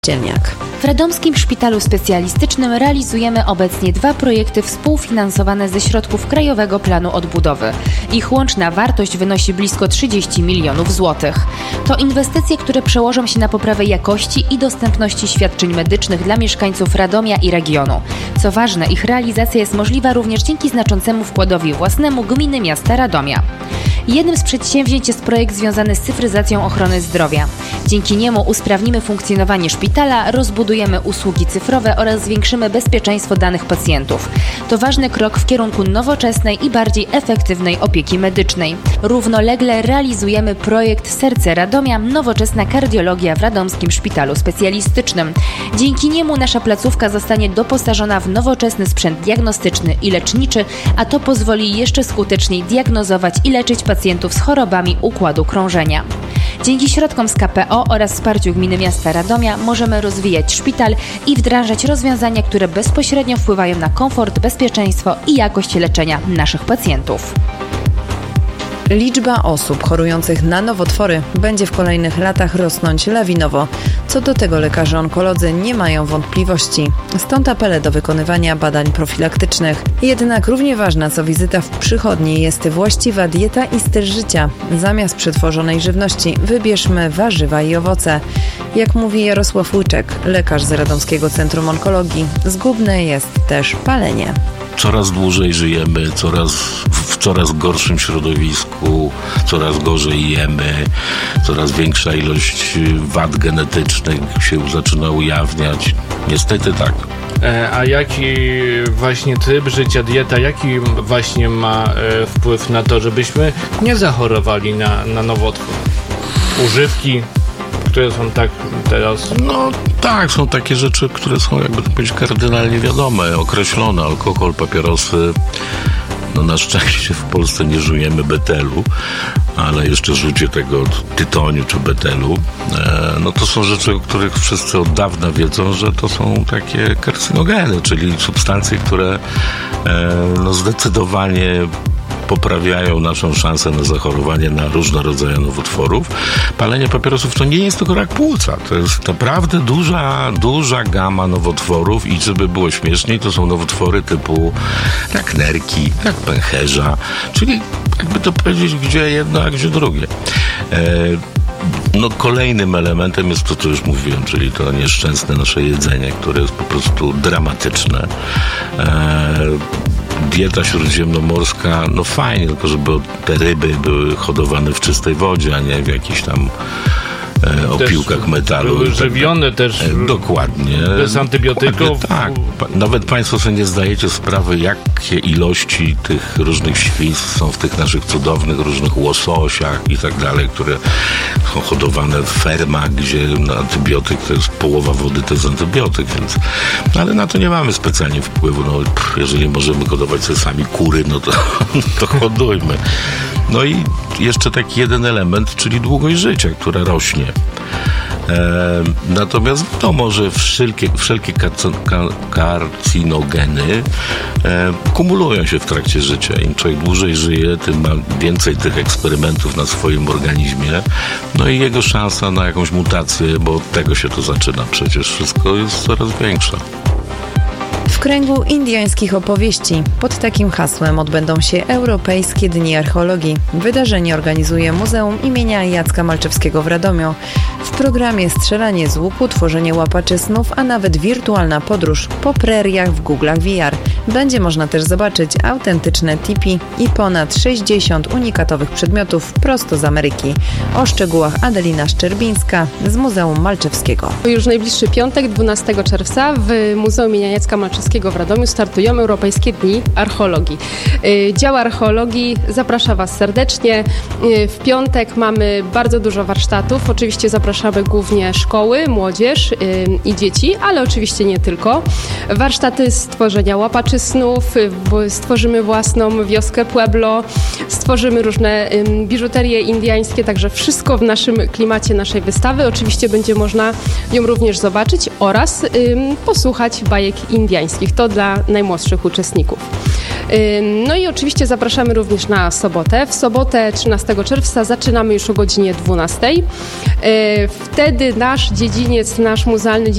Dzielniak. W Radomskim Szpitalu Specjalistycznym realizujemy obecnie 2 projekty współfinansowane ze środków Krajowego Planu Odbudowy. Ich łączna wartość wynosi blisko 30 milionów złotych. To inwestycje, które przełożą się na poprawę jakości i dostępności świadczeń medycznych dla mieszkańców Radomia i regionu. Co ważne, ich realizacja jest możliwa również dzięki znaczącemu wkładowi własnemu gminy miasta Radomia. Jednym z przedsięwzięć jest projekt związany z cyfryzacją ochrony zdrowia. Dzięki niemu usprawnimy funkcjonowanie szpitala, rozbudujemy usługi cyfrowe oraz zwiększymy bezpieczeństwo danych pacjentów. To ważny krok w kierunku nowoczesnej i bardziej efektywnej opieki medycznej. Równolegle realizujemy projekt Serce Radomia – Nowoczesna kardiologia w Radomskim Szpitalu Specjalistycznym. Dzięki niemu nasza placówka zostanie doposażona w nowoczesny sprzęt diagnostyczny i leczniczy, a to pozwoli jeszcze skuteczniej diagnozować i leczyć pacjentów z chorobami układu krążenia. Dzięki środkom z KPO oraz wsparciu Gminy Miasta Radomia możemy rozwijać szpital i wdrażać rozwiązania, które bezpośrednio wpływają na komfort, bezpieczeństwo i jakość leczenia naszych pacjentów. Liczba osób chorujących na nowotwory będzie w kolejnych latach rosnąć lawinowo. Co do tego lekarze onkolodzy nie mają wątpliwości. Stąd apele do wykonywania badań profilaktycznych. Jednak równie ważna co wizyta w przychodni jest właściwa dieta i styl życia. Zamiast przetworzonej żywności wybierzmy warzywa i owoce. Jak mówi Jarosław Łyczek, lekarz z Radomskiego Centrum Onkologii, zgubne jest też palenie. Coraz dłużej żyjemy, w coraz gorszym środowisku, coraz gorzej jemy, coraz większa ilość wad genetycznych się zaczyna ujawniać. Niestety tak. A jaki właśnie tryb życia, dieta, jaki właśnie ma wpływ na to, żebyśmy nie zachorowali na nowotwór? Używki, które są tak teraz... No tak, są takie rzeczy, które są jakby to powiedzieć kardynalnie wiadome, określone. Alkohol, papierosy. No na szczęście w Polsce nie żujemy betelu, ale jeszcze żucie tego tytoniu czy betelu, no to są rzeczy, o których wszyscy od dawna wiedzą, że to są takie karcynogeny, czyli substancje, które no zdecydowanie poprawiają naszą szansę na zachorowanie na różne rodzaje nowotworów. Palenie papierosów to nie jest tylko rak płuca. To jest naprawdę duża gama nowotworów i żeby było śmieszniej, to są nowotwory typu rak nerki, rak pęcherza, czyli jakby to powiedzieć, gdzie jedno, a gdzie drugie. No kolejnym elementem jest to, co już mówiłem, czyli to nieszczęsne nasze jedzenie, które jest po prostu dramatyczne. Dieta śródziemnomorska, no fajnie, tylko żeby te ryby były hodowane w czystej wodzie, a nie w jakichś tam opiłkach metalu. Były żywione też. Dokładnie. Bez antybiotyków. Tak. Nawet Państwo sobie nie zdajecie sprawy, jakie ilości tych różnych świństw są w tych naszych cudownych różnych łososiach i tak dalej, które są hodowane w fermach, gdzie antybiotyk to jest połowa wody, to jest antybiotyk, więc ale na to nie mamy specjalnie wpływu. No, jeżeli możemy hodować sobie sami kury, no to hodujmy. No i jeszcze taki jeden element, czyli długość życia, która rośnie. Natomiast wiadomo, że wszelkie karcinogeny kumulują się w trakcie życia. Im człowiek dłużej żyje, tym ma więcej tych eksperymentów na swoim organizmie. No i jego szansa na jakąś mutację, bo od tego się to zaczyna przecież, wszystko jest coraz większa. W kręgu indiańskich opowieści pod takim hasłem odbędą się Europejskie Dni Archeologii. Wydarzenie organizuje Muzeum imienia Jacka Malczewskiego w Radomiu. W programie strzelanie z łuku, tworzenie łapaczy snów, a nawet wirtualna podróż po preriach w Google'ach VR. Będzie można też zobaczyć autentyczne tipi i ponad 60 unikatowych przedmiotów prosto z Ameryki. O szczegółach Adelina Szczerbińska z Muzeum Malczewskiego. Już najbliższy piątek, 12 czerwca w Muzeum imienia Jacka Malczewskiego w Radomiu startują Europejskie Dni Archeologii. Dział Archeologii zaprasza Was serdecznie. W piątek mamy bardzo dużo warsztatów. Oczywiście zapraszamy głównie szkoły, młodzież i dzieci, ale oczywiście nie tylko. Warsztaty stworzenia łapaczy snów, stworzymy własną wioskę Pueblo, stworzymy różne biżuterie indyjskie, także wszystko w naszym klimacie naszej wystawy. Oczywiście będzie można ją również zobaczyć oraz posłuchać bajek indyjskich. To dla najmłodszych uczestników. No i oczywiście zapraszamy również na sobotę. W sobotę 13 czerwca zaczynamy już o godzinie 12. Wtedy nasz dziedziniec, nasz muzealny